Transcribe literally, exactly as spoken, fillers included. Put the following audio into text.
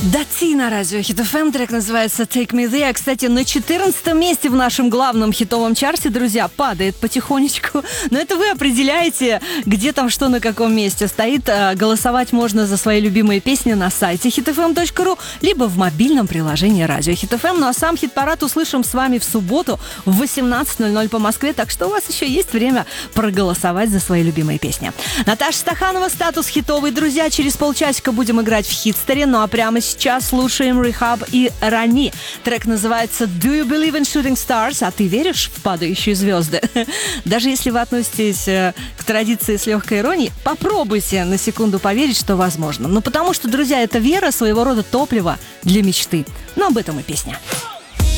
Дати на радио Хит эф эм, трек называется Take Me There. Кстати, на четырнадцатом месте в нашем главном хитовом чарте, друзья, падает потихонечку. Но это вы определяете, где там что на каком месте стоит. Голосовать можно за свои любимые песни на сайте хит эф эм точка ру, либо в мобильном приложении радио Хит эф эм. Ну а сам хит-парад услышим с вами в субботу в восемнадцать ноль ноль по Москве, так что у вас еще есть время проголосовать за свои любимые песни. Наташа Стаханова, статус хитовый. Друзья, через полчасика будем играть в хитстере. Ну а прямо сейчас слушаем Rehab и Рани. Трек называется Do You Believe in Shooting Stars? А ты веришь в падающие звезды? Даже если вы относитесь к традиции с легкой иронией, попробуйте на секунду поверить, что возможно. Ну потому что, друзья, это вера своего рода топливо для мечты. Но об этом и песня.